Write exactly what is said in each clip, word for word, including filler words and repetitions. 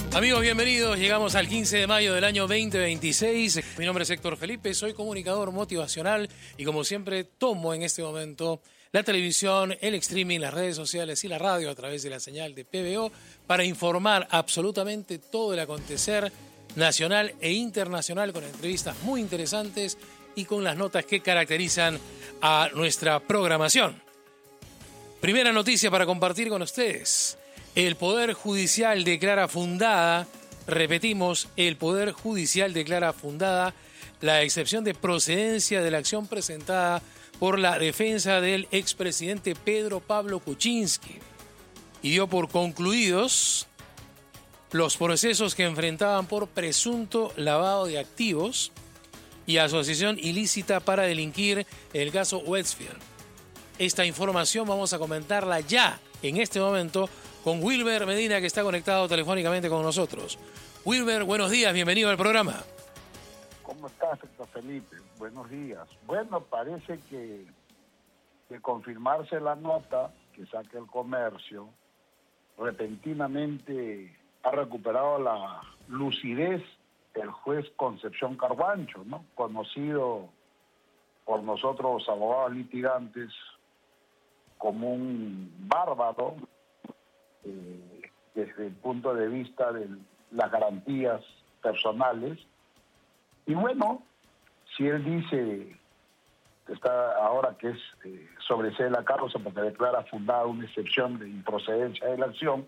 Amigos, bienvenidos. Llegamos al quince de mayo del año veinte veintiséis. Mi nombre es Héctor Felipe, soy comunicador motivacional y como siempre tomo en este momento la televisión, el streaming, las redes sociales y la radio a través de la señal de P B O para informar absolutamente todo el acontecer nacional e internacional con entrevistas muy interesantes y con las notas que caracterizan a nuestra programación. Primera noticia para compartir con ustedes. El Poder Judicial declara fundada, repetimos, el Poder Judicial declara fundada la excepción de procedencia de la acción presentada por la defensa del expresidente Pedro Pablo Kuczynski y dio por concluidos los procesos que enfrentaban por presunto lavado de activos y asociación ilícita para delinquir en el caso Westfield. Esta información vamos a comentarla ya, en este momento, con Wilber Medina, que está conectado telefónicamente con nosotros. Wilber, buenos días, bienvenido al programa. ¿Cómo estás, Héctor Felipe? Buenos días. Bueno, parece que de confirmarse la nota que saca el comercio, repentinamente ha recuperado la lucidez el juez Concepción Carbancho, ¿no? Conocido por nosotros abogados litigantes como un bárbaro eh, desde el punto de vista de las garantías personales. Y bueno, si él dice que está ahora que es eh, sobresee la causa porque declara fundada una excepción de improcedencia de la acción,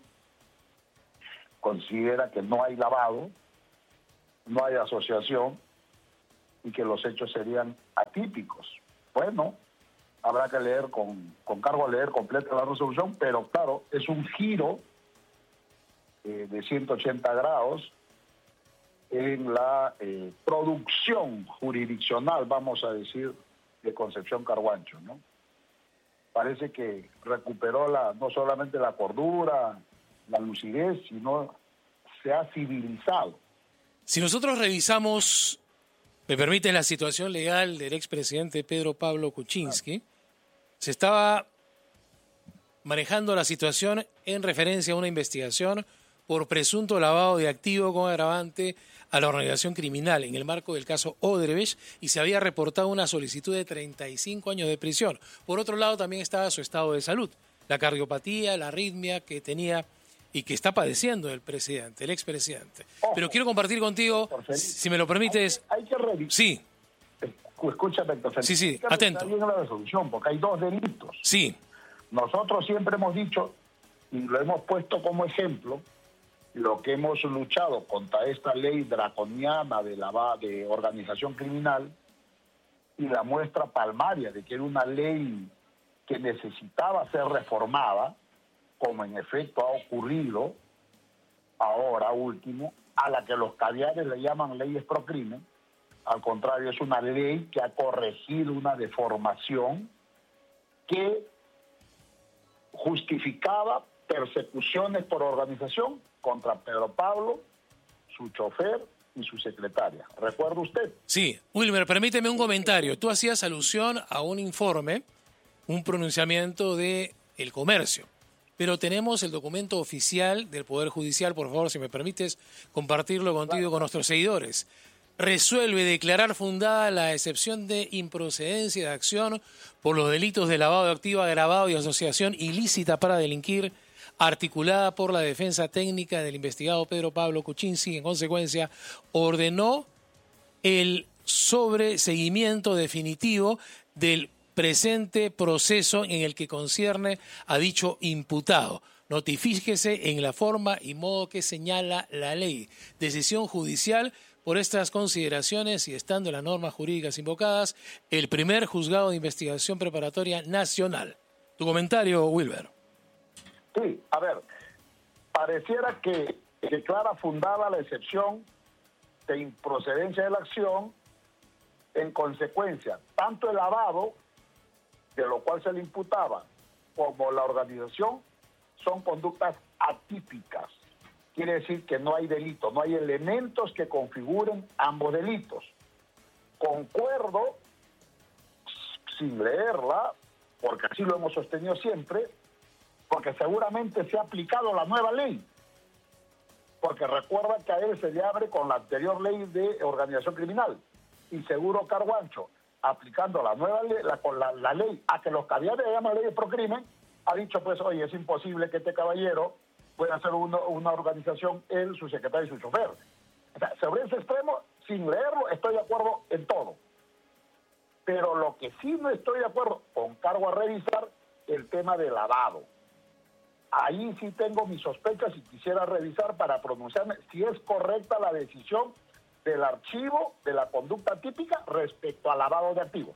considera que no hay lavado, no hay asociación y que los hechos serían atípicos. Bueno, habrá que leer con, con cargo a leer completa la resolución, pero claro, es un giro eh, de ciento ochenta grados en la eh, producción jurisdiccional, vamos a decir, de Concepción Carbancho, ¿no? Parece que recuperó la no solamente la cordura, la lucidez, sino se ha civilizado. Si nosotros revisamos, me permite, la situación legal del expresidente Pedro Pablo Kuczynski, se estaba manejando la situación en referencia a una investigación por presunto lavado de activo con agravante a la organización criminal en el marco del caso Odebrecht y se había reportado una solicitud de treinta y cinco años de prisión. Por otro lado, también estaba su estado de salud, la cardiopatía, la arritmia que tenía y que está padeciendo el presidente, el expresidente. Ojo, pero quiero compartir contigo, si me lo permites. Hay, hay que revisar. Sí. Escúchame, Héctor. Sí, sí, hay que atento. bien la resolución, porque hay dos delitos. Sí. Nosotros siempre hemos dicho, y lo hemos puesto como ejemplo, lo que hemos luchado contra esta ley draconiana de, la, de organización criminal y la muestra palmaria de que era una ley que necesitaba ser reformada, como en efecto ha ocurrido ahora último, a la que los caviares le llaman leyes pro crimen. Al contrario, es una ley que ha corregido una deformación que justificaba persecuciones por organización contra Pedro Pablo, su chofer y su secretaria. ¿Recuerda usted? Sí. Wilmer, permíteme un comentario. Tú hacías alusión a un informe, un pronunciamiento de El Comercio, pero tenemos el documento oficial del Poder Judicial. Por favor, si me permites compartirlo contigo, claro, con nuestros seguidores. Resuelve declarar fundada la excepción de improcedencia de acción por los delitos de lavado de activos agravado y asociación ilícita para delinquir, articulada por la defensa técnica del investigado Pedro Pablo Kuczynski. En consecuencia, ordenó el sobreseguimiento definitivo del presente proceso en el que concierne a dicho imputado. Notifíquese en la forma y modo que señala la ley. Decisión judicial. Por estas consideraciones y estando las normas jurídicas invocadas, el primer juzgado de investigación preparatoria nacional. Tu comentario, Wilber. Sí, a ver, pareciera que declara fundada la excepción de improcedencia de la acción. En consecuencia, tanto el lavado, de lo cual se le imputaba, como la organización, son conductas atípicas. Quiere decir que no hay delito, no hay elementos que configuren ambos delitos. Concuerdo, sin leerla, porque así lo hemos sostenido siempre, porque seguramente se ha aplicado la nueva ley. porque recuerda que a él se le abre con la anterior ley de organización criminal. Y seguro Carguancho, aplicando la nueva ley, la, con la, la ley a que los caviares le llaman ley de procrimen, ha dicho, pues, oye, es imposible que este caballero pueda hacer uno, una organización, él, su secretario y su chofer. O sea, sobre ese extremo, sin leerlo, estoy de acuerdo en todo. Pero lo que sí no estoy de acuerdo, con cargo a revisar, el tema de lavado. Ahí sí tengo mis sospechas y quisiera revisar para pronunciarme si es correcta la decisión del archivo de la conducta típica respecto al lavado de activos.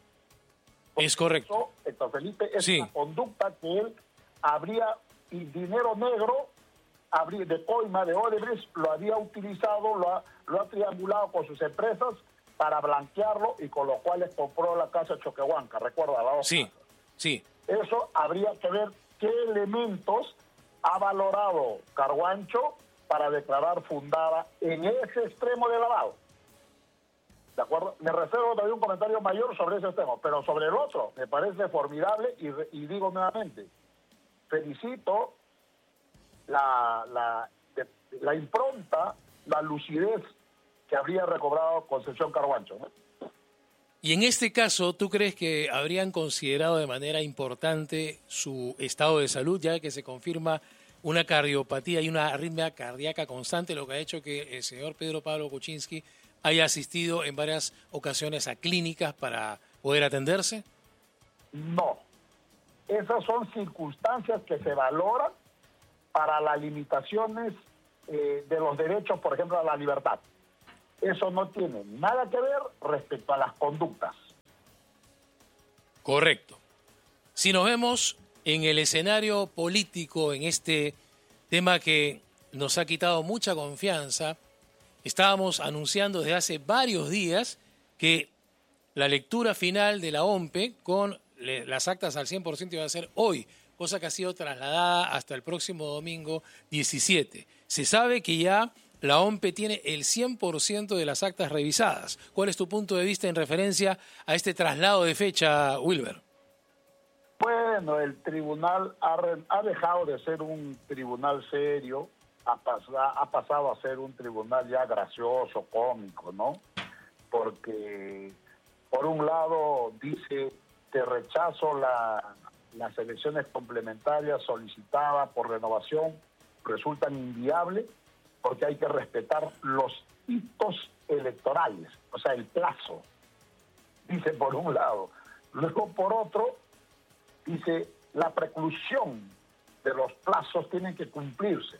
Es correcto. Eso, Héctor Felipe, es sí. una conducta que él habría, y dinero negro habría, de coima, de Odebrecht, lo había utilizado, lo ha, lo ha triangulado con sus empresas para blanquearlo y con lo cual les compró la casa Choquehuanca, recuerda, la Sí, casas. sí. Eso habría que ver qué elementos ha valorado Carguancho para declarar fundada en ese extremo de lavado. ¿De acuerdo? Me reservo todavía un comentario mayor sobre ese tema, pero sobre el otro me parece formidable y, y digo nuevamente, felicito la, la, la impronta, la lucidez que habría recobrado Concepción Carguancho, ¿no? Y en este caso, ¿tú crees que habrían considerado de manera importante su estado de salud, ya que se confirma una cardiopatía y una arritmia cardíaca constante, lo que ha hecho que el señor Pedro Pablo Kuczynski haya asistido en varias ocasiones a clínicas para poder atenderse? No. Esas son circunstancias que se valoran para las limitaciones eh, de los derechos, por ejemplo, a la libertad. Eso no tiene nada que ver respecto a las conductas. Correcto. Si nos vemos en el escenario político, en este tema que nos ha quitado mucha confianza, estábamos anunciando desde hace varios días que la lectura final de la O M P E con las actas al cien por ciento iba a ser hoy, cosa que ha sido trasladada hasta el próximo domingo diecisiete. Se sabe que ya la O M P E tiene el cien por ciento de las actas revisadas. ¿Cuál es tu punto de vista en referencia a este traslado de fecha, Wilber? Bueno, el tribunal ha, re, ha dejado de ser un tribunal serio, ha, pas, ha, ha pasado a ser un tribunal ya gracioso, cómico, ¿no? Porque, por un lado, dice, te rechazo la, las elecciones complementarias solicitadas por renovación, resultan inviables, porque hay que respetar los hitos electorales, o sea, el plazo, dice por un lado. Luego, por otro, dice, la preclusión de los plazos tienen que cumplirse.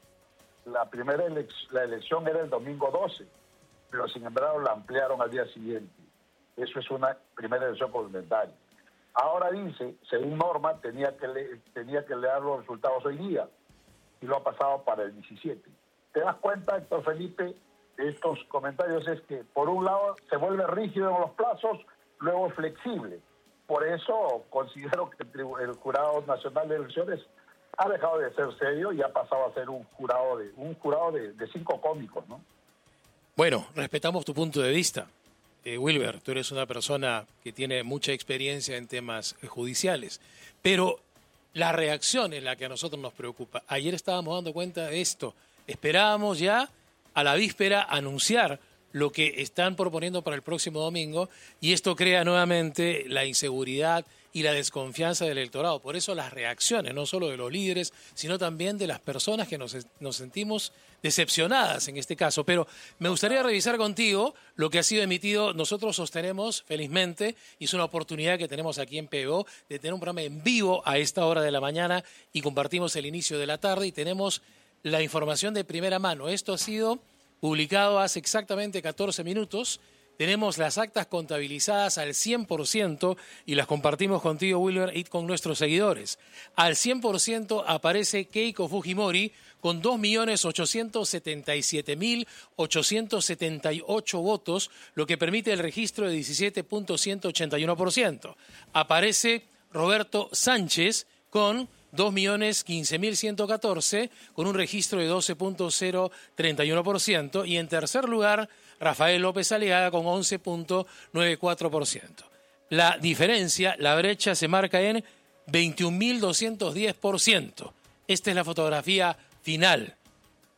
La primera elec la elección era el domingo doce, pero sin embargo la ampliaron al día siguiente. Eso es una primera elección complementaria. Ahora dice, según norma, tenía que, le tenía que leer los resultados hoy día, y lo ha pasado para el diecisiete. ¿Te das cuenta, Héctor Felipe, de estos comentarios? Es que, por un lado, se vuelve rígido en los plazos, luego flexible. Por eso considero que el Jurado Nacional de Elecciones ha dejado de ser serio y ha pasado a ser un jurado de un jurado de, de cinco cómicos, ¿no? Bueno, respetamos tu punto de vista. Eh, Wilber, tú eres una persona que tiene mucha experiencia en temas judiciales, pero la reacción es la que a nosotros nos preocupa. Ayer estábamos dando cuenta de esto. Esperábamos ya a la víspera anunciar lo que están proponiendo para el próximo domingo y esto crea nuevamente la inseguridad y la desconfianza del electorado. Por eso las reacciones, no solo de los líderes, sino también de las personas que nos, nos sentimos decepcionadas en este caso. Pero me gustaría revisar contigo lo que ha sido emitido. Nosotros sostenemos, felizmente, y es una oportunidad que tenemos aquí en P B O, de tener un programa en vivo a esta hora de la mañana y compartimos el inicio de la tarde y tenemos la información de primera mano. Esto ha sido publicado hace exactamente catorce minutos. Tenemos las actas contabilizadas al cien por ciento y las compartimos contigo, Wilber, y con nuestros seguidores. Al cien por ciento aparece Keiko Fujimori con dos millones ochocientos setenta y siete mil ochocientos setenta y ocho votos, lo que permite el registro de diecisiete punto ciento ochenta y uno por ciento. Aparece Roberto Sánchez con dos millones quince mil ciento catorce, con un registro de doce punto cero treinta y uno por ciento. Y en tercer lugar, Rafael López Aliaga con once punto noventa y cuatro por ciento. La diferencia, la brecha, se marca en veintiún mil doscientos diez por ciento. Esta es la fotografía final.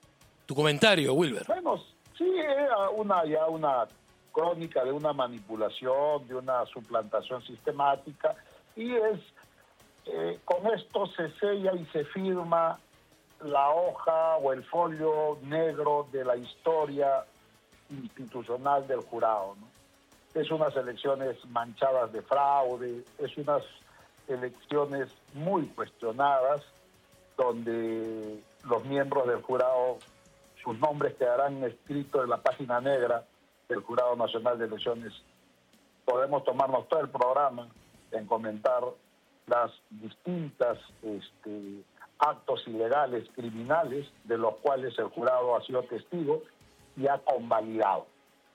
tu comentario, Wilber. Bueno, sí, era una, ya una crónica de una manipulación, de una suplantación sistemática, y es eh, con esto se sella y se firma la hoja o el folio negro de la historia institucional del jurado, ¿no? Es unas elecciones manchadas de fraude, es unas elecciones muy cuestionadas, donde los miembros del jurado, sus nombres quedarán escritos en la página negra del Jurado Nacional de Elecciones. Podemos tomarnos todo el programa en comentar las distintas este, actos ilegales, criminales, de los cuales el jurado ha sido testigo y ha convalidado.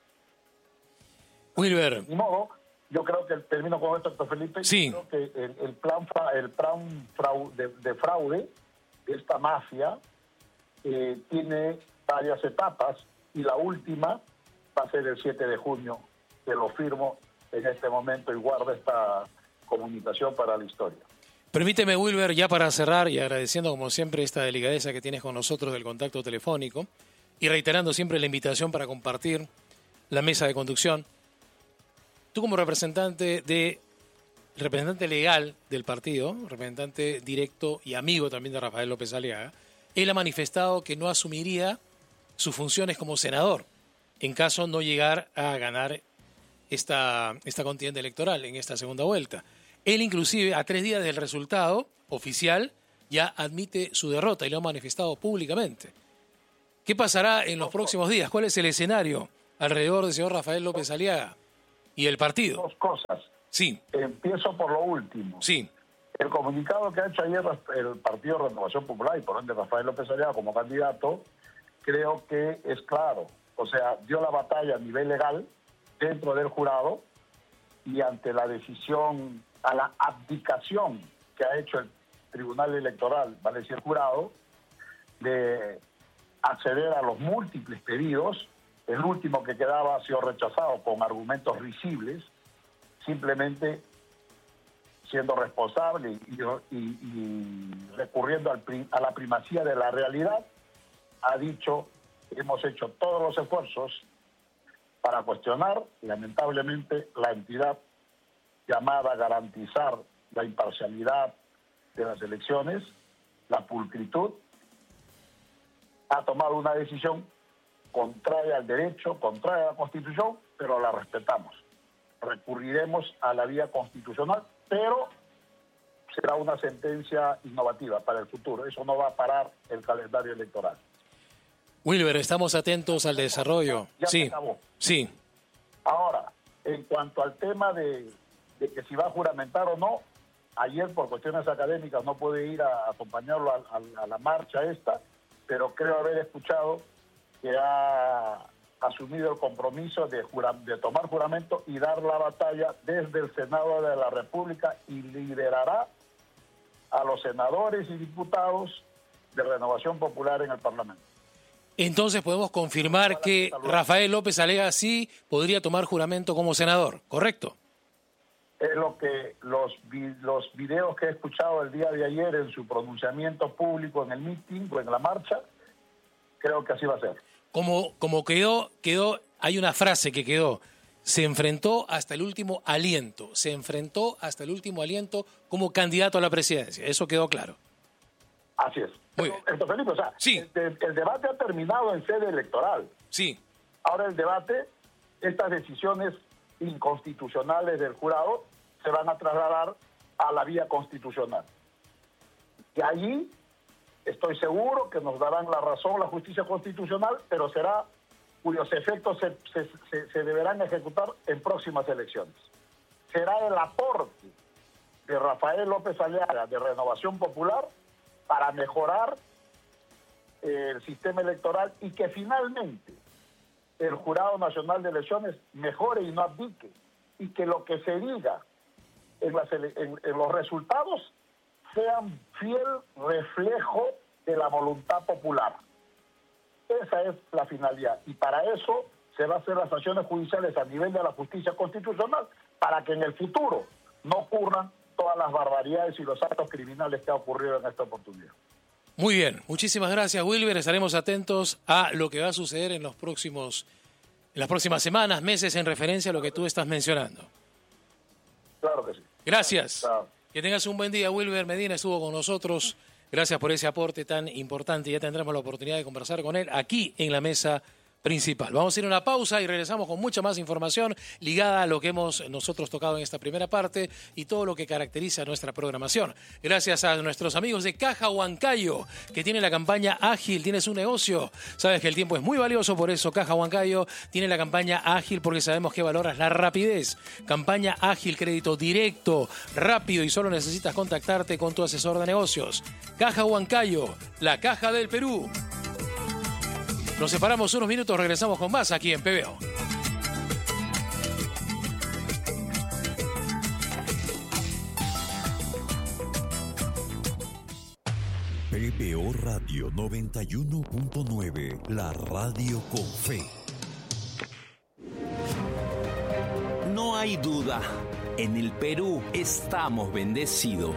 Wilber. De modo, yo creo que, termino con esto, doctor Felipe, sí. Yo creo que el, el plan, el plan fraude, de, de fraude de esta mafia eh, tiene varias etapas, y la última va a ser el siete de junio, que lo firmo en este momento y guardo esta comunicación para la historia. Permíteme, Wilber, ya para cerrar, y agradeciendo como siempre esta delicadeza que tienes con nosotros del contacto telefónico, y reiterando siempre la invitación para compartir la mesa de conducción. Tú como representante de representante legal del partido, representante directo y amigo también de Rafael López Aliaga, él ha manifestado que no asumiría sus funciones como senador en caso no llegar a ganar esta, esta contienda electoral en esta segunda vuelta. Él inclusive a tres días del resultado oficial ya admite su derrota y lo ha manifestado públicamente. ¿Qué pasará en los próximos días? ¿Cuál es el escenario alrededor del señor Rafael López Aliaga y el partido? Dos cosas. Sí. Empiezo por lo último. Sí. El comunicado que ha hecho ayer el Partido Renovación Popular y por ende Rafael López Aliaga como candidato, creo que es claro. O sea, dio la batalla a nivel legal dentro del jurado, y ante la decisión, a la abdicación que ha hecho el Tribunal Electoral, vale decir el jurado, de acceder a los múltiples pedidos. El último que quedaba ha sido rechazado con argumentos risibles, simplemente siendo responsable y, y, y recurriendo al, a la primacía de la realidad, ha dicho: hemos hecho todos los esfuerzos para cuestionar, lamentablemente, la entidad llamada a garantizar la imparcialidad de las elecciones, la pulcritud, ha tomado una decisión contraria al derecho, contraria a la Constitución, pero la respetamos. Recurriremos a la vía constitucional, pero será una sentencia innovativa para el futuro. Eso no va a parar el calendario electoral. Wilber, estamos atentos al desarrollo. Ya sí, se acabó. Sí. Ahora, en cuanto al tema de, de que si va a juramentar o no, ayer por cuestiones académicas no pude ir a acompañarlo a, a, a la marcha esta, pero creo haber escuchado que ha asumido el compromiso de, jura, de tomar juramento y dar la batalla desde el Senado de la República, y liderará a los senadores y diputados de Renovación Popular en el Parlamento. Entonces podemos confirmar que Rafael López Aliaga sí podría tomar juramento como senador, ¿correcto? Es lo que los, los videos que he escuchado el día de ayer en su pronunciamiento público en el meeting o en la marcha, creo que así va a ser. Como, como quedó, quedó, hay una frase que quedó: se enfrentó hasta el último aliento, se enfrentó hasta el último aliento como candidato a la presidencia. Eso quedó claro. Así es. Muy Pero, bien. entonces, Felipe, o sea, Sí. el, el debate ha terminado en sede electoral. Sí. Ahora el debate, estas decisiones inconstitucionales del jurado se van a trasladar a la vía constitucional. Y allí estoy seguro que nos darán la razón la justicia constitucional, pero será cuyos efectos se, se, se, se deberán ejecutar en próximas elecciones. Será el aporte de Rafael López Aliaga de Renovación Popular para mejorar eh, el sistema electoral, y que finalmente el Jurado Nacional de Elecciones mejore y no abdique, y que lo que se diga en, las ele en, en los resultados sean fiel reflejo de la voluntad popular. Esa es la finalidad, y para eso se van a hacer las acciones judiciales a nivel de la justicia constitucional, para que en el futuro no ocurran todas las barbaridades y los actos criminales que ha ocurrido en esta oportunidad. Muy bien, muchísimas gracias, Wilber. Estaremos atentos a lo que va a suceder en los próximos, en las próximas semanas, meses, en referencia a lo que tú estás mencionando. Claro que sí. Gracias. Claro. Que tengas un buen día. Wilber Medina estuvo con nosotros. Gracias por ese aporte tan importante. Ya tendremos la oportunidad de conversar con él aquí en la mesa principal. Vamos a ir a una pausa y regresamos con mucha más información ligada a lo que hemos nosotros tocado en esta primera parte y todo lo que caracteriza nuestra programación. Gracias a nuestros amigos de Caja Huancayo, que tiene la campaña Ágil. Tienes un negocio, sabes que el tiempo es muy valioso, por eso Caja Huancayo tiene la campaña Ágil, porque sabemos que valoras la rapidez. Campaña Ágil, crédito directo, rápido, y solo necesitas contactarte con tu asesor de negocios. Caja Huancayo, la caja del Perú. Nos separamos unos minutos, regresamos con más aquí en P B O. P B O Radio noventa y uno punto nueve, la radio con fe. No hay duda, en el Perú estamos bendecidos.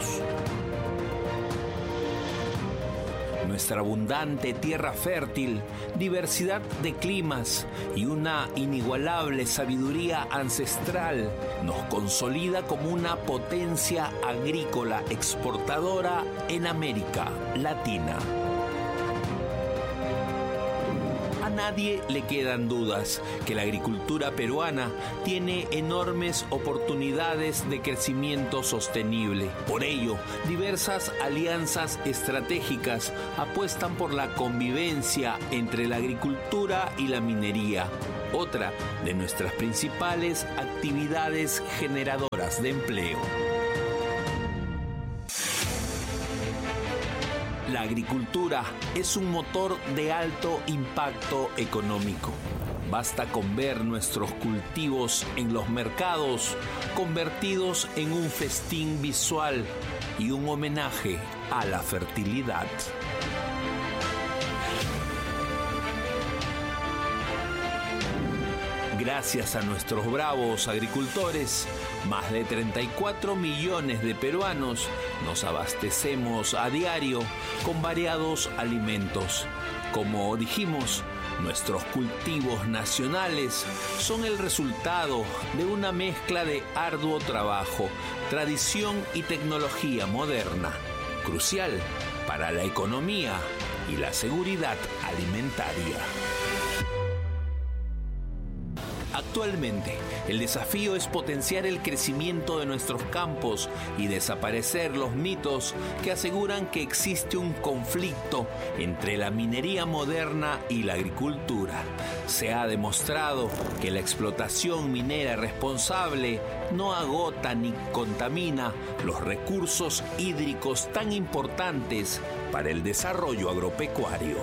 Nuestra abundante tierra fértil, diversidad de climas y una inigualable sabiduría ancestral nos consolida como una potencia agrícola exportadora en América Latina. A nadie le quedan dudas que la agricultura peruana tiene enormes oportunidades de crecimiento sostenible. Por ello, diversas alianzas estratégicas apuestan por la convivencia entre la agricultura y la minería, otra de nuestras principales actividades generadoras de empleo. La agricultura es un motor de alto impacto económico. Basta con ver nuestros cultivos en los mercados convertidos en un festín visual y un homenaje a la fertilidad. Gracias a nuestros bravos agricultores, más de treinta y cuatro millones de peruanos nos abastecemos a diario con variados alimentos. Como dijimos, nuestros cultivos nacionales son el resultado de una mezcla de arduo trabajo, tradición y tecnología moderna, crucial para la economía y la seguridad alimentaria. Actualmente, el desafío es potenciar el crecimiento de nuestros campos y desaparecer los mitos que aseguran que existe un conflicto entre la minería moderna y la agricultura. Se ha demostrado que la explotación minera responsable no agota ni contamina los recursos hídricos tan importantes para el desarrollo agropecuario.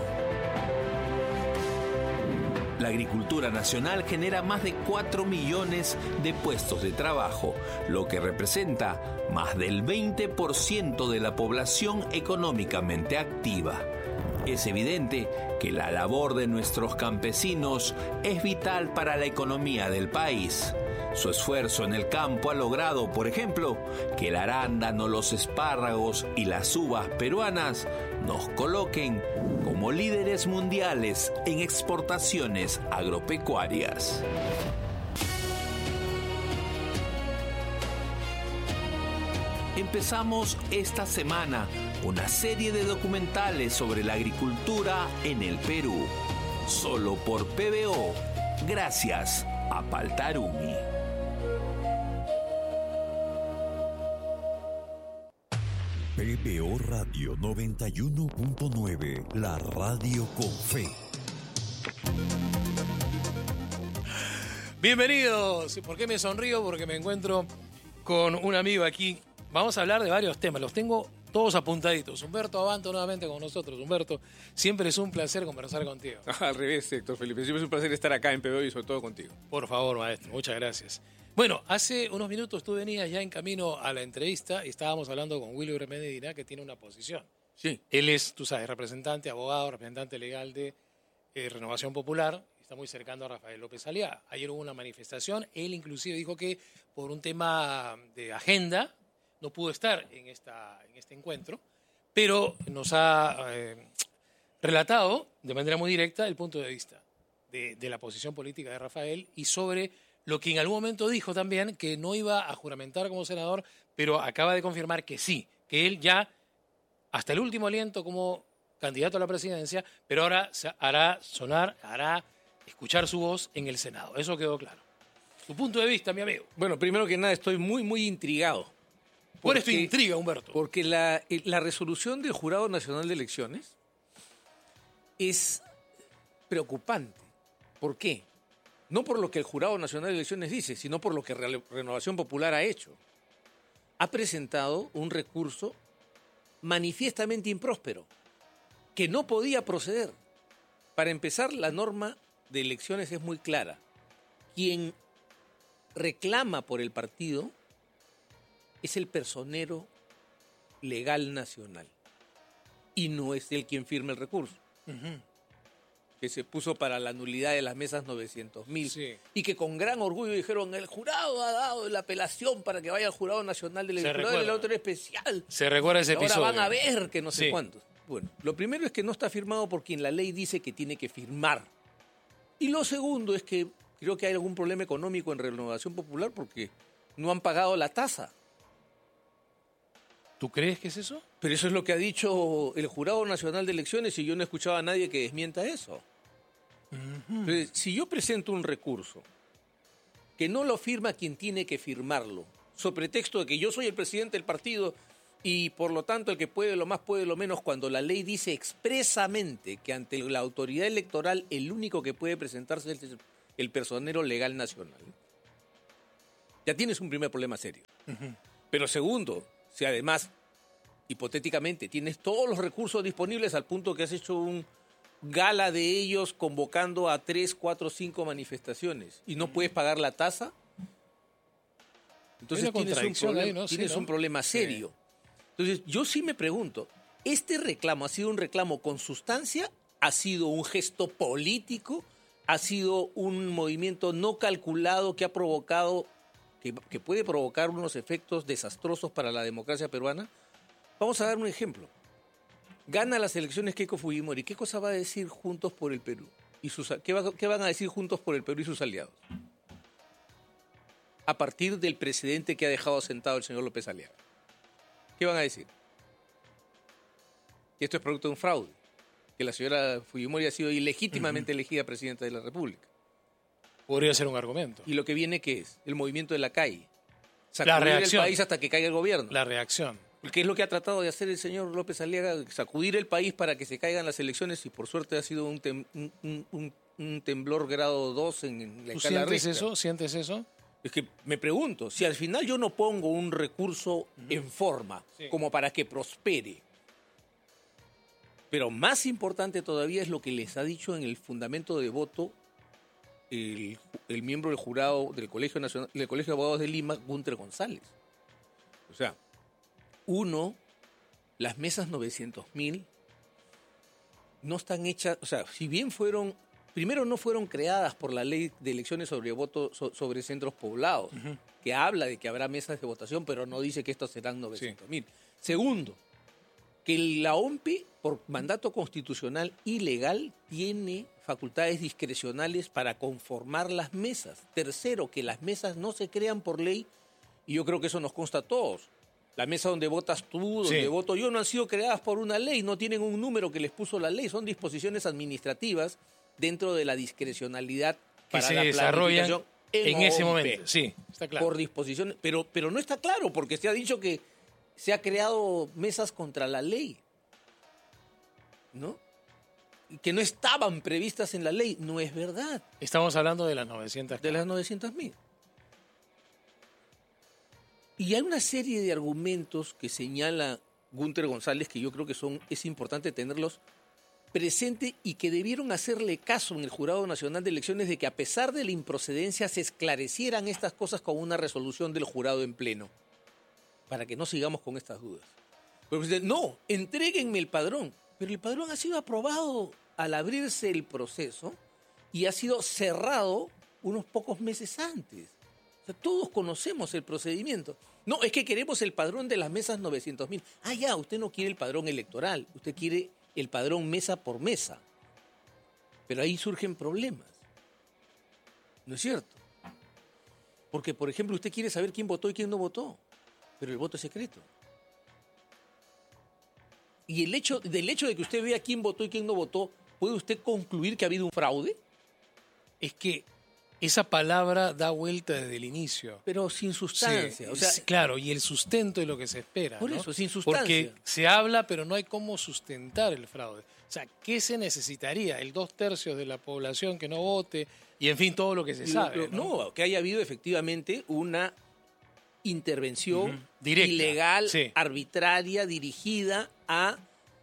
La agricultura nacional genera más de cuatro millones de puestos de trabajo, lo que representa más del veinte por ciento de la población económicamente activa. Es evidente que la labor de nuestros campesinos es vital para la economía del país. Su esfuerzo en el campo ha logrado, por ejemplo, que el arándano, los espárragos y las uvas peruanas nos coloquen como líderes mundiales en exportaciones agropecuarias. Empezamos esta semana una serie de documentales sobre la agricultura en el Perú, solo por P B O, gracias a Paltarumi. P B O Radio noventa y uno punto nueve, la radio con fe. Bienvenidos. ¿Por qué me sonrío? Porque me encuentro con un amigo aquí. Vamos a hablar de varios temas. Los tengo todos apuntaditos. Humberto Abanto nuevamente con nosotros. Humberto, siempre es un placer conversar contigo. Al revés, Héctor Felipe. Siempre es un placer estar acá en P B O y sobre todo contigo. Por favor, maestro. Muchas gracias. Bueno, hace unos minutos tú venías ya en camino a la entrevista y estábamos hablando con Wilber Medina, que tiene una posición. Sí. Él es, tú sabes, representante, abogado, representante legal de eh, Renovación Popular. Está muy cercano a Rafael López Aliaga. Ayer hubo una manifestación. Él inclusive dijo que por un tema de agenda no pudo estar en, esta, en este encuentro, pero nos ha eh, relatado de manera muy directa el punto de vista de, de la posición política de Rafael y sobre lo que en algún momento dijo también, que no iba a juramentar como senador, pero acaba de confirmar que sí, que él ya, hasta el último aliento como candidato a la presidencia, pero ahora se hará sonar, hará escuchar su voz en el Senado. Eso quedó claro. Tu punto de vista, mi amigo. Bueno, primero que nada, estoy muy, muy intrigado. ¿Cuál es tu intriga, Humberto? Porque la, la resolución del Jurado Nacional de Elecciones es preocupante. ¿Por qué? No por lo que el Jurado Nacional de Elecciones dice, sino por lo que Renovación Popular ha hecho. Ha presentado un recurso manifiestamente impróspero, que no podía proceder. Para empezar, la norma de elecciones es muy clara. Quien reclama por el partido es el personero legal nacional y no es el quien firma el recurso. Uh-huh. Que se puso para la nulidad de las mesas novecientos mil sí. Y que con gran orgullo dijeron, el jurado ha dado la apelación para que vaya al Jurado Nacional del Jurado del Autor Especial. Se recuerda ese ahora episodio. Ahora van a ver que no sé sí. cuántos. Bueno, lo primero es que no está firmado por quien la ley dice que tiene que firmar. Y lo segundo es que creo que hay algún problema económico en Renovación Popular porque no han pagado la tasa. ¿Tú crees que es eso? Pero eso es lo que ha dicho el Jurado Nacional de Elecciones y yo no he escuchado a nadie que desmienta eso. Uh-huh. Entonces, si yo presento un recurso que no lo firma quien tiene que firmarlo, sobre pretexto de que yo soy el presidente del partido y por lo tanto el que puede lo más puede lo menos, cuando la ley dice expresamente que ante la autoridad electoral el único que puede presentarse es el personero legal nacional, ya tienes un primer problema serio. Uh-huh. Pero segundo, si además, hipotéticamente, tienes todos los recursos disponibles al punto que has hecho un gala de ellos convocando a tres, cuatro, cinco manifestaciones y no puedes pagar la tasa, entonces tienes, un problema, ahí, ¿no? tienes sí, ¿no? un problema serio. Sí. Entonces yo sí me pregunto, ¿este reclamo ha sido un reclamo con sustancia? ¿Ha sido un gesto político? ¿Ha sido un movimiento no calculado que ha provocado, que, que puede provocar unos efectos desastrosos para la democracia peruana? Vamos a dar un ejemplo. Gana las elecciones Keiko Fujimori. ¿Qué cosa va a decir Juntos por el Perú? Y sus, ¿qué, va, ¿Qué van a decir Juntos por el Perú y sus aliados? A partir del presidente que ha dejado sentado el señor López Aliaga. ¿Qué van a decir? Que esto es producto de un fraude. Que la señora Fujimori ha sido ilegítimamente uh-huh. elegida presidenta de la República. Podría ser un argumento. ¿Y lo que viene qué es? El movimiento de la calle. Sacudir la reacción. El país hasta que caiga el gobierno. La reacción. ¿Qué es lo que ha tratado de hacer el señor López Aliaga? Sacudir el país para que se caigan las elecciones y por suerte ha sido un, tem, un, un, un temblor grado dos en, en la escala Richter. ¿Sientes eso? ¿Sientes eso? Es que me pregunto, si al final yo no pongo un recurso uh-huh. en forma sí. como para que prospere, pero más importante todavía es lo que les ha dicho en el fundamento de voto el, el miembro del jurado del Colegio Nacional, del Colegio de Abogados de Lima, Gunter González. O sea, uno, las mesas novecientos mil no están hechas, o sea, si bien fueron, primero no fueron creadas por la ley de elecciones sobre voto so, sobre centros poblados, uh-huh. que habla de que habrá mesas de votación, pero no dice que estos serán novecientos mil. Sí. Segundo, que la O M P E, por mandato constitucional y legal, tiene facultades discrecionales para conformar las mesas. Tercero, que las mesas no se crean por ley, y yo creo que eso nos consta a todos. La mesa donde votas tú, donde sí. voto yo, no han sido creadas por una ley, no tienen un número que les puso la ley, son disposiciones administrativas dentro de la discrecionalidad que para se la desarrollan en, en ese momento. Sí, está claro. Por disposición, pero, pero no está claro, porque se ha dicho que se ha creado mesas contra la ley, ¿no? Que no estaban previstas en la ley, no es verdad. Estamos hablando de las novecientas. De las novecientas mil. Y hay una serie de argumentos que señala Gunter González que yo creo que son es importante tenerlos presente y que debieron hacerle caso en el Jurado Nacional de Elecciones de que a pesar de la improcedencia se esclarecieran estas cosas con una resolución del jurado en pleno, para que no sigamos con estas dudas. Pero pues, no, entréguenme el padrón, pero el padrón ha sido aprobado al abrirse el proceso y ha sido cerrado unos pocos meses antes. O sea, todos conocemos el procedimiento. No, es que queremos el padrón de las mesas novecientos mil. Ah, ya, usted no quiere el padrón electoral, usted quiere el padrón mesa por mesa. Pero ahí surgen problemas. ¿No es cierto? Porque, por ejemplo, usted quiere saber quién votó y quién no votó, pero el voto es secreto. Y el hecho, del hecho de que usted vea quién votó y quién no votó, ¿puede usted concluir que ha habido un fraude? Es que esa palabra da vuelta desde el inicio. Pero sin sustancia. Sí, o sea, sí, claro, y el sustento es lo que se espera. Por ¿no? eso, sin sustancia. Porque se habla, pero no hay cómo sustentar el fraude. O sea, ¿qué se necesitaría? El dos tercios de la población que no vote y, en fin, todo lo que se sabe. Lo, lo, ¿no? no, que haya habido efectivamente una intervención uh-huh. Directa, ilegal, sí. arbitraria, dirigida a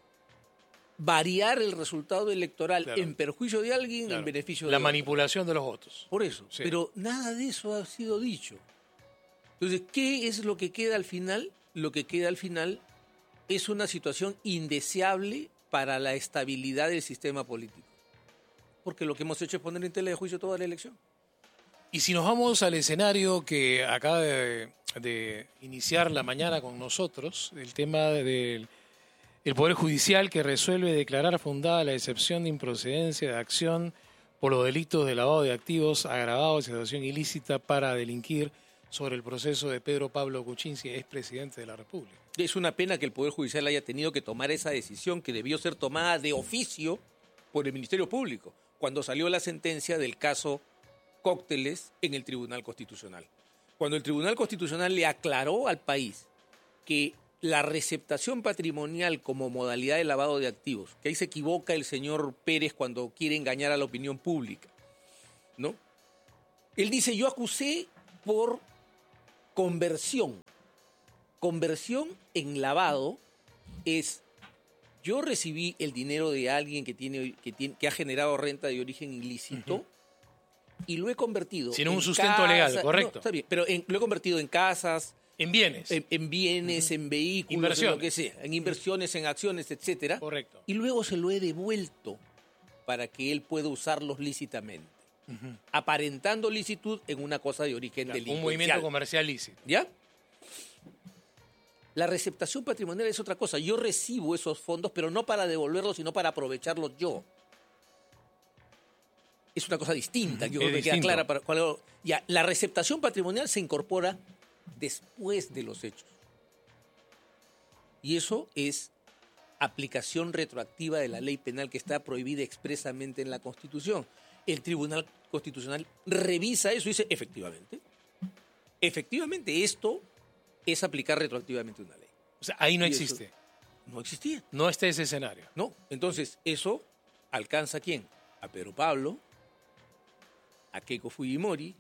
variar el resultado electoral claro. en perjuicio de alguien, claro. en beneficio de la otro. manipulación de los votos. Por eso, sí. Pero nada de eso ha sido dicho. Entonces, ¿qué es lo que queda al final? Lo que queda al final es una situación indeseable para la estabilidad del sistema político. Porque lo que hemos hecho es poner en tela de juicio toda la elección. Y si nos vamos al escenario que acaba de, de iniciar la mañana con nosotros, el tema del el Poder Judicial que resuelve declarar fundada la excepción de improcedencia de acción por los delitos de lavado de activos agravados de asociación ilícita para delinquir sobre el proceso de Pedro Pablo Kuczynski, expresidente de la República. Es una pena que el Poder Judicial haya tenido que tomar esa decisión que debió ser tomada de oficio por el Ministerio Público, cuando salió la sentencia del caso Cócteles en el Tribunal Constitucional. Cuando el Tribunal Constitucional le aclaró al país que la receptación patrimonial como modalidad de lavado de activos, que ahí se equivoca el señor Pérez cuando quiere engañar a la opinión pública, ¿no? Él dice, yo acusé por conversión. Conversión en lavado es, yo recibí el dinero de alguien que, tiene, que, tiene, que ha generado renta de origen ilícito, uh-huh. y lo he convertido sin en un sustento casa, legal, correcto. No, está bien, pero en, lo he convertido en casas, en bienes, en, en bienes, uh-huh. en vehículos, en lo que sea, en inversiones, en acciones, etcétera. Correcto. Y luego se lo he devuelto para que él pueda usarlos lícitamente, uh-huh. aparentando licitud en una cosa de origen claro, delincuencial. Un movimiento comercial lícito. ¿Ya? La receptación patrimonial es otra cosa. Yo recibo esos fondos, pero no para devolverlos, sino para aprovecharlos yo. Es una cosa distinta. Yo creo que queda clara para, para, ya, la receptación patrimonial se incorpora después de los hechos. Y eso es aplicación retroactiva de la ley penal que está prohibida expresamente en la Constitución. El Tribunal Constitucional revisa eso y dice, efectivamente, efectivamente esto es aplicar retroactivamente una ley. O sea, ahí no y existe. Eso, no existía. No está ese escenario. No. Entonces, eso alcanza ¿a quién? A Pedro Pablo, a Keiko Fujimori,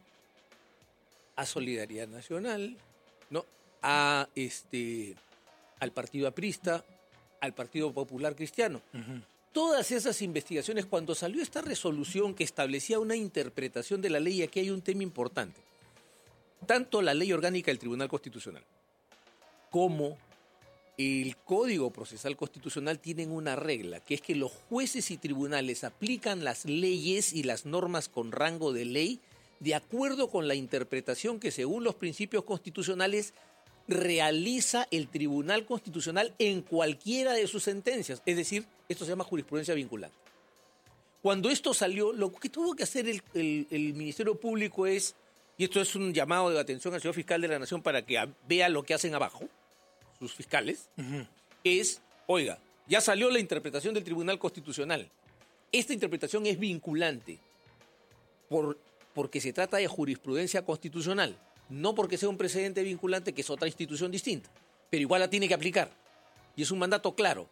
a Solidaridad Nacional, ¿no? A este, al Partido Aprista, al Partido Popular Cristiano. Uh-huh. Todas esas investigaciones, cuando salió esta resolución que establecía una interpretación de la ley, aquí hay un tema importante. Tanto la ley orgánica del Tribunal Constitucional como el Código Procesal Constitucional tienen una regla, que es que los jueces y tribunales aplican las leyes y las normas con rango de ley de acuerdo con la interpretación que, según los principios constitucionales, realiza el Tribunal Constitucional en cualquiera de sus sentencias. Es decir, esto se llama jurisprudencia vinculante. Cuando esto salió, lo que tuvo que hacer el, el, el Ministerio Público es, y esto es un llamado de atención al señor fiscal de la Nación para que vea lo que hacen abajo, sus fiscales, uh-huh. es, oiga, ya salió la interpretación del Tribunal Constitucional. Esta interpretación es vinculante por, porque se trata de jurisprudencia constitucional, no porque sea un precedente vinculante, que es otra institución distinta, pero igual la tiene que aplicar. Y es un mandato claro.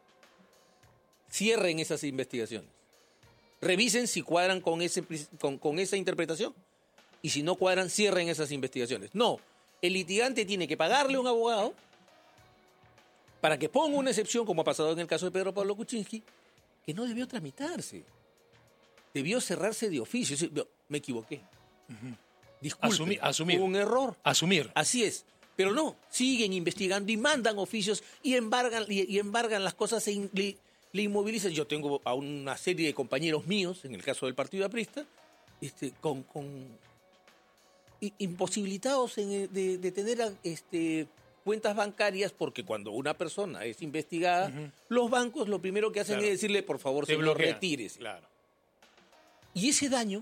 Cierren esas investigaciones. Revisen si cuadran con, ese, con, con esa interpretación. Y si no cuadran, cierren esas investigaciones. No, el litigante tiene que pagarle a un abogado para que ponga una excepción, como ha pasado en el caso de Pedro Pablo Kuczynski, que no debió tramitarse. Debió cerrarse de oficio. Me equivoqué. Uh-huh. Disculpe, asumir, asumir. Hubo un error. Asumir. Así es. Pero no, siguen investigando y mandan oficios y embargan, y, y embargan las cosas, e le, le inmovilizan. Yo tengo a una serie de compañeros míos, en el caso del Partido Aprista, este, con, con, i- imposibilitados en, de, de tener este, cuentas bancarias, porque cuando una persona es investigada, uh-huh. los bancos lo primero que hacen claro. es decirle, por favor, Te señor, bloquean. retírese. Claro. Y ese daño,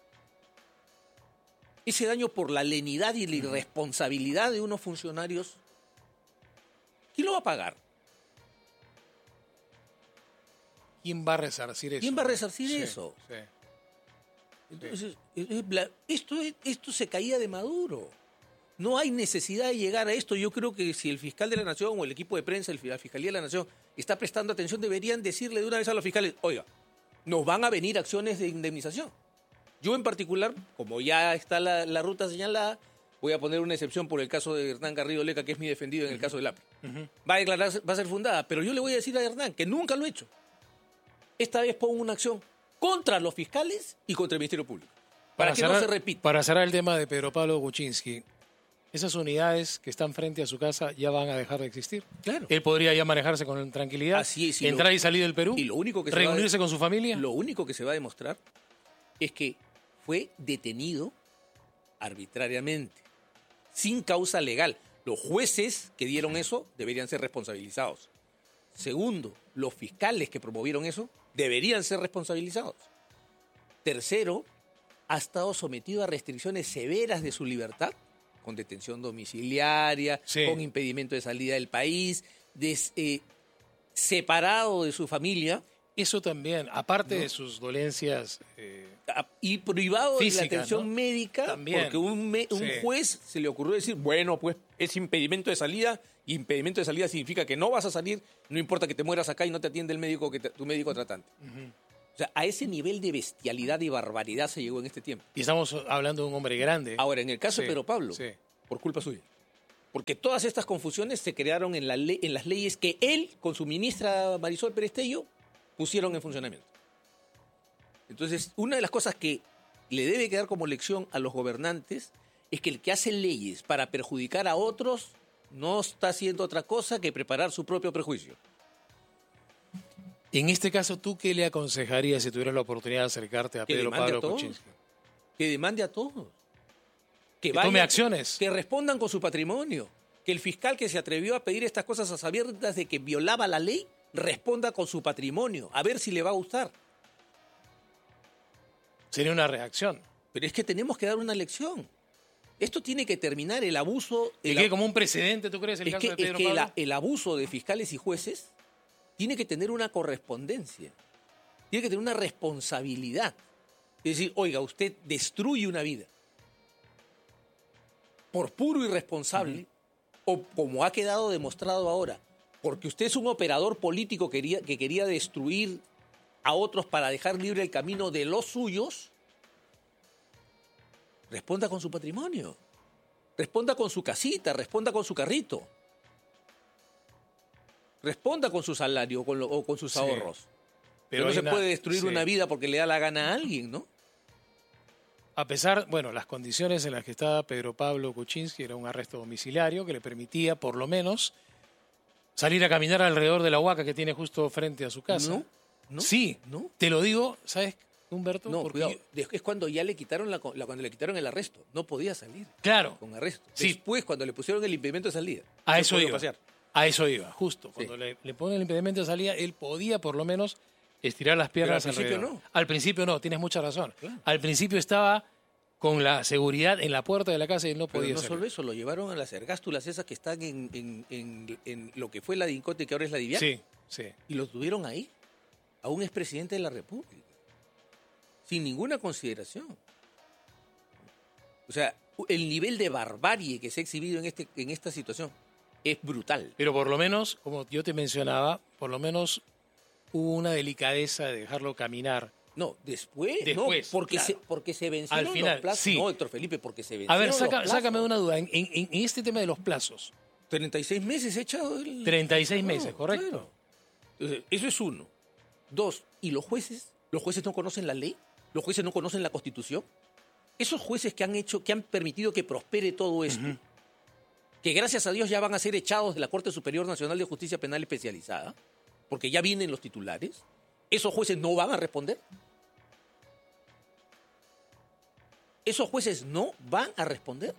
ese daño por la lenidad y la uh-huh. irresponsabilidad de unos funcionarios, ¿quién lo va a pagar? ¿Quién va a resarcir eso? ¿Quién va a resarcir Sí, eso? Sí. Entonces, es- es bla- esto, es- esto se caía de Maduro. No hay necesidad de llegar a esto. Yo creo que si el fiscal de la Nación o el equipo de prensa, el, la Fiscalía de la Nación, está prestando atención, deberían decirle de una vez a los fiscales, oiga, nos van a venir acciones de indemnización. Yo en particular, como ya está la, la ruta señalada, voy a poner una excepción por el caso de Hernán Garrido Leca, que es mi defendido en el caso del A P R. Uh-huh. Va a declarar, va a ser fundada, pero yo le voy a decir a Hernán que nunca lo he hecho. Esta vez pongo una acción contra los fiscales y contra el Ministerio Público, para, que cerrar, no se repita. Para cerrar el tema de Pedro Pablo Kuczynski, esas unidades que están frente a su casa ya van a dejar de existir. Claro. Él podría ya manejarse con tranquilidad, Así es, y entrar lo- y salir del Perú, y lo único que se va a- reunirse con su familia. Lo único que se va a demostrar es que fue detenido arbitrariamente, sin causa legal. Los jueces que dieron eso deberían ser responsabilizados. Segundo, los fiscales que promovieron eso deberían ser responsabilizados. Tercero, ha estado sometido a restricciones severas de su libertad, con detención domiciliaria, Sí. con impedimento de salida del país, des- eh, separado de su familia. Eso también, aparte de sus dolencias, eh, Y privado Física, de la atención ¿no? médica, También. porque un, me- un Sí. juez se le ocurrió decir, bueno, pues es impedimento de salida, y impedimento de salida significa que no vas a salir, no importa que te mueras acá y no te atiende el médico, que te- tu médico tratante. uh-huh. O sea, a ese nivel de bestialidad y barbaridad se llegó en este tiempo. y estamos hablando de un hombre grande. Ahora, en el caso Sí, de Pedro Pablo, sí. por culpa suya. Porque todas estas confusiones se crearon en, la le- en las leyes que él, con su ministra Marisol Perestello, pusieron en funcionamiento. Entonces, una de las cosas que le debe quedar como lección a los gobernantes es que el que hace leyes para perjudicar a otros no está haciendo otra cosa que preparar su propio prejuicio. En este caso, ¿tú qué le aconsejarías si tuvieras la oportunidad de acercarte a Que Pedro demande Pablo a todos. Kuczynski? Que demande a todos. Que tome acciones. Que respondan con su patrimonio. Que el fiscal que se atrevió a pedir estas cosas a sabiendas de que violaba la ley, responda con su patrimonio. A ver si le va a gustar. Sería una reacción. Pero es que tenemos que dar una lección. Esto tiene que terminar, el abuso... ¿Y el qué, ab- como un precedente, tú crees, el es caso que, de es Pedro que Pablo? la- el abuso de fiscales y jueces tiene que tener una correspondencia. Tiene que tener una responsabilidad. Es decir, oiga, usted destruye una vida por puro irresponsable, o como ha quedado demostrado ahora, porque usted es un operador político que quería, que quería destruir a otros para dejar libre el camino de los suyos, responda con su patrimonio, responda con su casita, responda con su carrito, responda con su salario con lo- o con sus Sí. ahorros. Pero Pero no hay se una- puede destruir sí. una vida porque le da la gana a alguien, ¿no? A pesar, bueno, las condiciones en las que estaba Pedro Pablo Kuczynski era un arresto domiciliario que le permitía, por lo menos, salir a caminar alrededor de la huaca que tiene justo frente a su casa. No, no, Sí, no. te lo digo, ¿sabes, Humberto? No, Porque cuidado. yo- De- Es cuando ya le quitaron la, co- la- cuando le quitaron el arresto. No podía salir claro, con arresto. Sí. Después, cuando le pusieron el impedimento de salida. a no eso podía iba. pasear. A eso iba, justo. Cuando le, le ponen el impedimento de salida, él podía por lo menos estirar las piernas al principio alrededor. no. Al principio no, tienes mucha razón. Claro. Al principio estaba con la seguridad en la puerta de la casa y él no Pero podía no salir. solo eso, lo llevaron a las ergástulas esas que están en, en- en- en lo que fue la DINCOTE, que ahora es la DIVIAC. Sí, sí. Y lo tuvieron ahí, a un expresidente de la República, sin ninguna consideración. O sea, el nivel de barbarie que se ha exhibido en, este, en esta situación es brutal. Pero por lo menos, como yo te mencionaba, por lo menos hubo una delicadeza de dejarlo caminar. No, después, Después, no, porque, claro. se, porque se vencieron Al final, los plazos. sí. No, Héctor Felipe, porque se vencieron A ver, los saca- plazos. sácame de una duda. En, en- en este tema de los plazos, treinta y seis meses echado el... treinta y seis No, meses, ¿correcto? claro. Entonces, eso es uno. Dos, ¿y los jueces? ¿Los jueces no conocen la ley? ¿Los jueces no conocen la Constitución? Esos jueces que han hecho, que han permitido que prospere todo esto, que gracias a Dios ya van a ser echados de la Corte Superior Nacional de Justicia Penal Especializada, porque ya vienen los titulares, ¿esos jueces no van a responder? ¿Esos jueces no van a responder?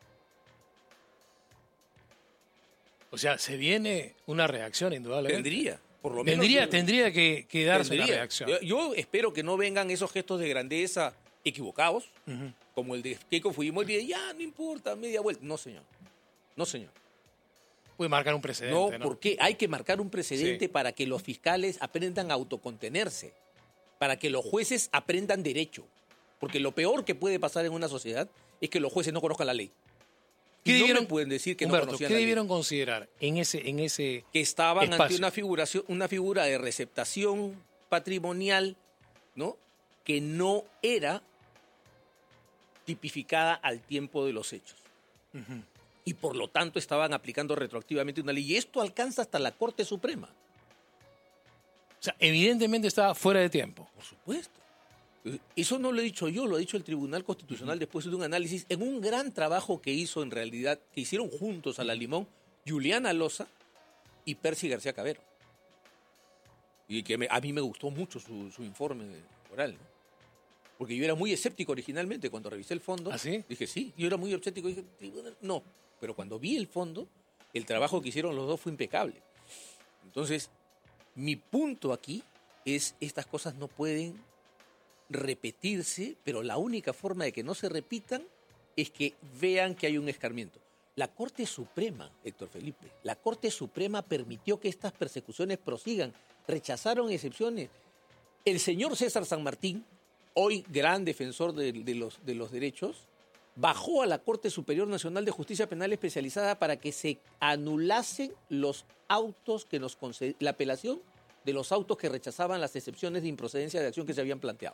O sea, se viene una reacción indudablemente. Tendría, por lo menos. Tendría, tendría que, que darse tendría. una reacción. Yo, yo espero que no vengan esos gestos de grandeza equivocados, Uh-huh. como el de Keiko Fujimori, de ya, no importa, media vuelta. No, señor. No, señor. Puede marcar un precedente, No, ¿no? porque hay que marcar un precedente Sí. para que los fiscales aprendan a autocontenerse, para que los jueces aprendan derecho. Porque lo peor que puede pasar en una sociedad es que los jueces no conozcan la ley. ¿Qué Y no debieron, me pueden decir que Humberto, no conocían ¿qué la ley. debieron considerar en ese, en ese Que estaban espacio? ante una figuración, una figura de receptación patrimonial, ¿no? Que no era tipificada al tiempo de los hechos. Uh-huh. Y por lo tanto estaban aplicando retroactivamente una ley. Y esto alcanza hasta la Corte Suprema. O sea, evidentemente estaba fuera de tiempo. Por supuesto. Eso no lo he dicho yo, lo ha dicho el Tribunal Constitucional después de un análisis en un gran trabajo que hizo en realidad, que hicieron juntos a la Limón, Juliana Loza y Percy García Cabero. Y que me- a mí me gustó mucho su, su informe oral, ¿no? Porque yo era muy escéptico originalmente cuando revisé el fondo. ¿Ah, sí? Dije, sí, yo era muy escéptico. Dije, tribunal, no. Pero cuando vi el fondo, el trabajo que hicieron los dos fue impecable. Entonces, mi punto aquí es, estas cosas no pueden repetirse, pero la única forma de que no se repitan es que vean que hay un escarmiento. La Corte Suprema, Héctor Felipe, la Corte Suprema permitió que estas persecuciones prosigan, rechazaron excepciones. El señor César San Martín, hoy gran defensor de, de los, de los derechos, bajó a la Corte Superior Nacional de Justicia Penal Especializada para que se anulasen los autos que nos conced- la apelación de los autos que rechazaban las excepciones de improcedencia de acción que se habían planteado.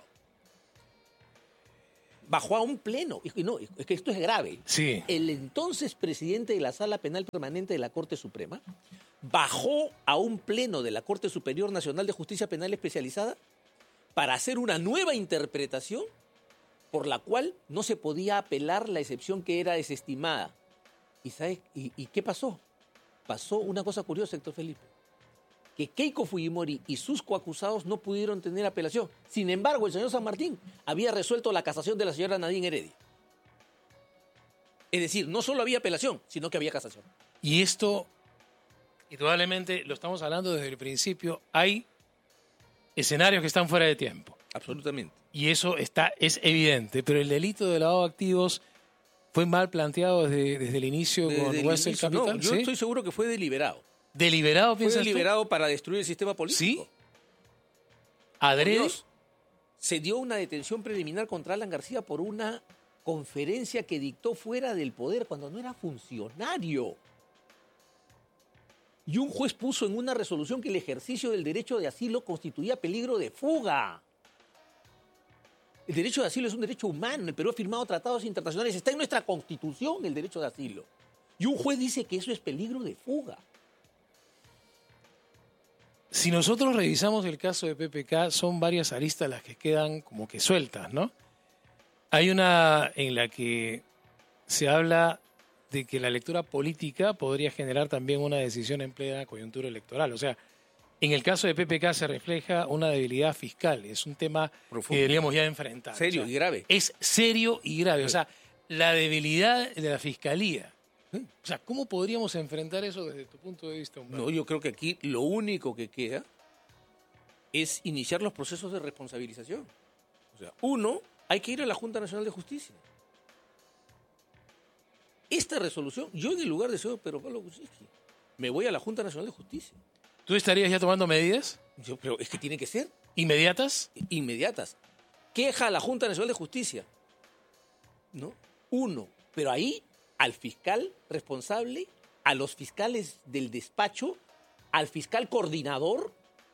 Bajó a un pleno. Y no, es que esto es grave. Sí. El entonces presidente de la Sala Penal Permanente de la Corte Suprema bajó a un pleno de la Corte Superior Nacional de Justicia Penal Especializada para hacer una nueva interpretación por la cual no se podía apelar la excepción que era desestimada. ¿Y, sabe, y, y qué pasó? Pasó una cosa curiosa, Héctor Felipe, que Keiko Fujimori y sus coacusados no pudieron tener apelación. Sin embargo, el señor San Martín había resuelto la casación de la señora Nadine Heredia. Es decir, no solo había apelación, sino que había casación. Y esto, indudablemente, lo estamos hablando desde el principio, hay escenarios que están fuera de tiempo. Absolutamente. Y eso está, es evidente, pero el delito de lavado de activos fue mal planteado desde, desde el inicio Desde con el Wessel inicio, Capital. no, yo ¿Sí? estoy seguro que fue deliberado. ¿Deliberado, Fue piensas tú? deliberado para destruir el sistema político. ¿Sí? Por ¿Adrede? Dios, se dio una detención preliminar contra Alan García por una conferencia que dictó fuera del poder cuando no era funcionario. Y un juez puso en una resolución que el ejercicio del derecho de asilo constituía peligro de fuga. El derecho de asilo es un derecho humano. El Perú ha firmado tratados internacionales. Está en nuestra Constitución el derecho de asilo. Y un juez dice que eso es peligro de fuga. Si nosotros revisamos el caso de P P K, son varias aristas las que quedan como que sueltas, ¿no? Hay una en la que se habla de que la lectura política podría generar también una decisión en plena coyuntura electoral. O sea, en el caso de P P K se refleja una debilidad fiscal. Es un tema Profundo. que deberíamos ya enfrentar. Serio O sea, y grave. Es serio y grave. O sea, la debilidad de la fiscalía. O sea, ¿cómo podríamos enfrentar eso desde tu punto de vista, Humberto? No, yo creo que aquí lo único que queda es iniciar los procesos de responsabilización. O sea, uno, hay que ir a la Junta Nacional de Justicia. Esta resolución, yo en el lugar de señor Pedro Pablo Kuczynski, me voy a la Junta Nacional de Justicia. ¿Tú estarías ya tomando medidas Yo, pero es que tiene que ser inmediatas? inmediatas. Queja a la Junta Nacional de Justicia. ¿No? Uno, pero ahí al fiscal responsable, a los fiscales del despacho, al fiscal coordinador,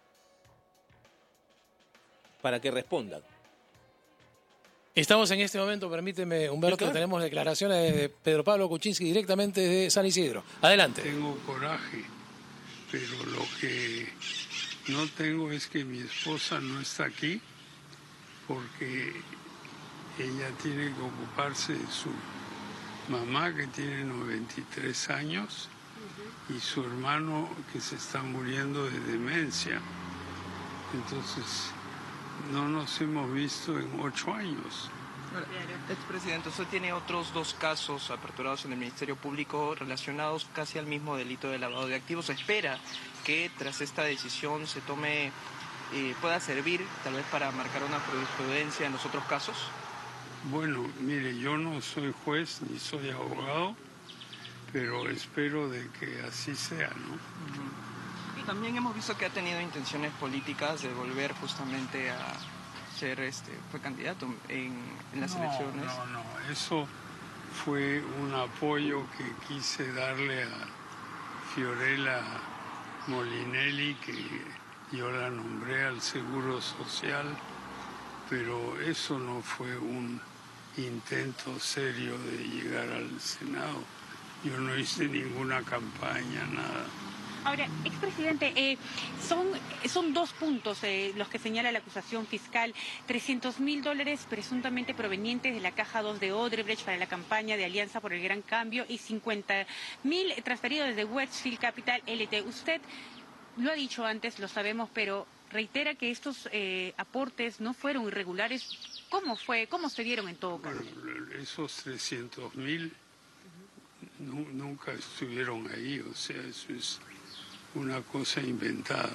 para que respondan. Estamos en este momento, permíteme, Humberto, Sí, claro. tenemos declaraciones de Pedro Pablo Kuczynski directamente de San Isidro. Adelante. Tengo coraje, pero lo que no tengo es que mi esposa no está aquí porque ella tiene que ocuparse de su mamá que tiene noventa y tres años y su hermano que se está muriendo de demencia. Entonces, no nos hemos visto en ocho años. Expresidente, usted tiene otros dos casos aperturados en el Ministerio Público relacionados casi al mismo delito de lavado de activos. ¿Espera que tras esta decisión se tome, eh, pueda servir tal vez para marcar una jurisprudencia en los otros casos? Bueno, mire, yo no soy juez ni soy abogado, pero espero de que así sea, ¿no? Uh-huh. Y también hemos visto que ha tenido intenciones políticas de volver justamente a ser, este, fue candidato en, en las no, elecciones. No, no, eso fue un apoyo que quise darle a Fiorella Molinelli, que yo la nombré al Seguro Social, pero eso no fue un intento serio de llegar al Senado. Yo no hice ninguna campaña, nada. Ahora, expresidente, eh, son, son dos puntos eh, los que señala la acusación fiscal. trescientos mil dólares presuntamente provenientes de la Caja dos de Odebrecht para la campaña de Alianza por el Gran Cambio y cincuenta mil transferidos desde Westfield Capital L T. Usted lo ha dicho antes, lo sabemos, pero reitera que estos eh, aportes no fueron irregulares. ¿Cómo fue? ¿Cómo se dieron en todo caso? Bueno, esos trescientos mil nunca estuvieron ahí, o sea, eso es una cosa inventada.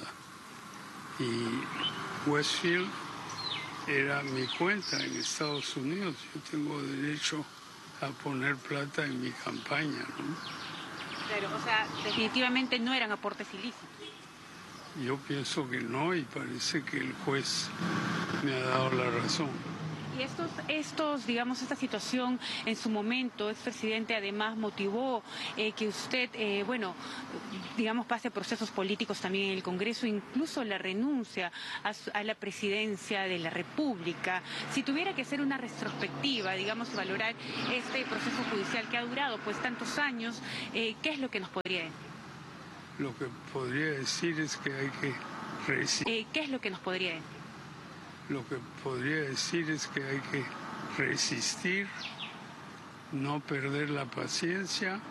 Y Westfield era mi cuenta en Estados Unidos. Yo tengo derecho a poner plata en mi campaña, ¿no? Claro, o sea, definitivamente no eran aportes ilícitos. Yo pienso que no, y parece que el juez me ha dado la razón. Y estos, estos, digamos, esta situación en su momento, expresidente, además motivó eh, que usted, eh, bueno, digamos, pase procesos políticos también en el Congreso, incluso la renuncia a, su, a la presidencia de la República. Si tuviera que hacer una retrospectiva, digamos, valorar este proceso judicial que ha durado pues tantos años, eh, ¿qué es lo que nos podría decir? Lo que podría decir es que hay que resistir. Eh, ¿Qué es lo que nos podría decir? Lo que podría decir es que hay que resistir, no perder la paciencia